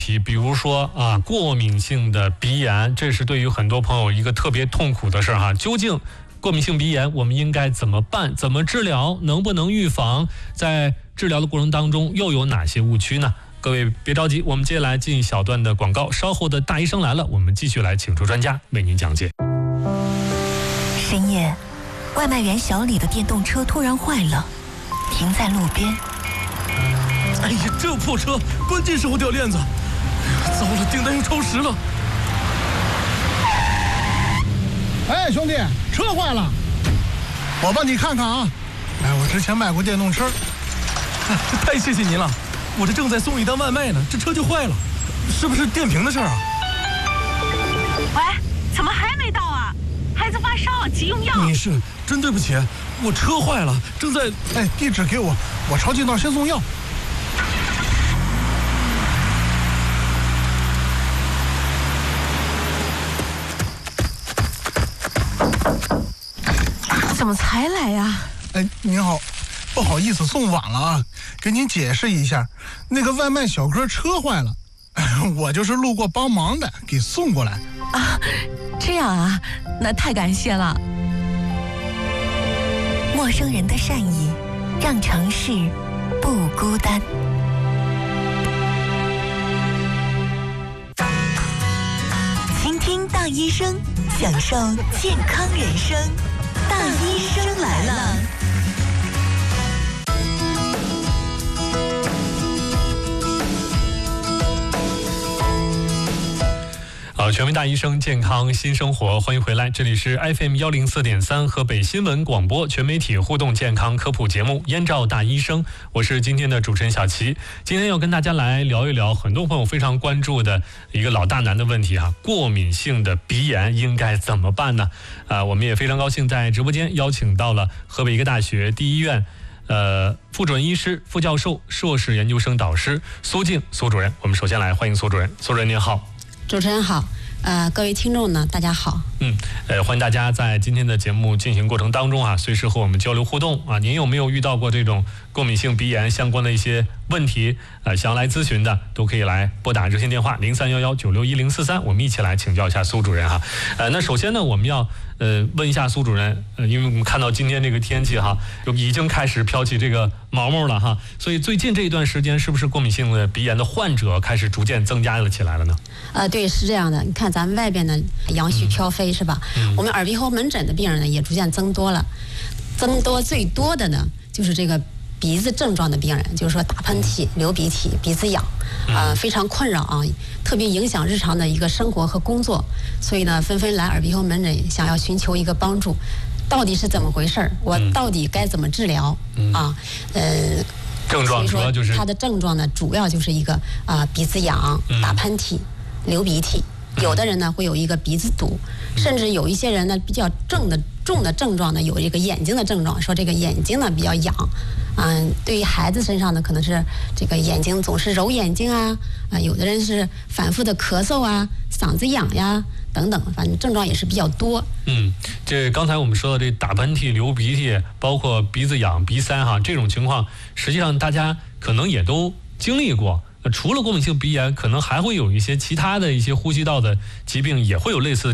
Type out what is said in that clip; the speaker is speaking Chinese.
比如说过敏性的鼻炎，这是对于很多朋友一个特别痛苦的事哈。究竟过敏性鼻炎我们应该怎么办？怎么治疗？能不能预防？在治疗的过程当中又有哪些误区呢？各位别着急，我们接下来进一小段的广告，稍后的大医生来了，我们继续来请出专家为您讲解。 深夜，外卖员小李的电动车突然坏了，停在路边。 哎呀，这破车关键时候掉链子，糟了，订单又超时了。 哎，兄弟，车坏了，我帮你看看啊。哎，我之前卖过电动车。 太谢谢您了，我这正在送一单外卖呢，这车就坏了，是不是电瓶的事儿啊？ 喂，怎么还没到啊？孩子发烧，急用药。 你是真对不起，我车坏了，正在…… 哎，地址给我，我抄近道先送药。 怎么才来呀？ 哎，您好，不好意思送晚了啊，给您解释一下，那个外卖小哥车坏了，我就是路过帮忙的，给送过来。 啊，这样啊，那太感谢了。陌生人的善意，让城市不孤单。倾听大医生，享受健康人生。大医生来了。 好，全民大医生健康新生活，欢迎回来，这里是 FM 104.3河北新闻广播全媒体互动健康科普节目燕赵大医生，我是今天的主持人小齐。今天要跟大家来聊一聊很多朋友非常关注的一个老大难的问题啊，过敏性的鼻炎应该怎么办呢？我们也非常高兴在直播间邀请到了河北医科大学第一医院副主任医师、副教授、硕士研究生导师苏静苏主任。我们首先来欢迎苏主任。苏主任您好。 主持人好，各位听众呢，大家好。 欢迎大家在今天的节目进行过程当中随时和我们交流互动啊。您有没有遇到过这种过敏性鼻炎相关的一些问题？想要来咨询的都可以来拨打热线电话0311961043，我们一起来请教一下苏主任哈。那首先呢，我们要问一下苏主任，因为我们看到今天这个天气就已经开始飘起这个毛毛了哈，所以最近这一段时间是不是过敏性的鼻炎的患者开始逐渐增加了起来了呢？ 对，是这样的。你看咱们外边呢杨絮飘飞是吧？我们耳鼻喉门诊的病人呢也逐渐增多了，最多的呢就是这个鼻子症状的病人，就是说打喷嚏、流鼻涕、鼻子痒，非常困扰啊，特别影响日常的一个生活和工作，所以呢纷纷来耳鼻喉门诊，想要寻求一个帮助。到底是怎么回事？我到底该怎么治疗啊？ 症状主要就是它的症状呢，主要就是一个鼻子痒、打喷嚏、流鼻涕。有的人呢会有一个鼻子堵，甚至有一些人呢比较重的症状呢有一个眼睛的症状，说这个眼睛呢比较痒。对于孩子身上呢可能是这个眼睛总是揉眼睛有的人是反复的咳嗽嗓子痒呀等等，反正症状也是比较多。 这刚才我们说的这打喷嚏、流鼻涕，包括鼻子痒、鼻塞这种情况，实际上大家可能也都经历过。除了过敏性鼻炎，可能还会有一些其他的一些呼吸道的疾病也会有类似的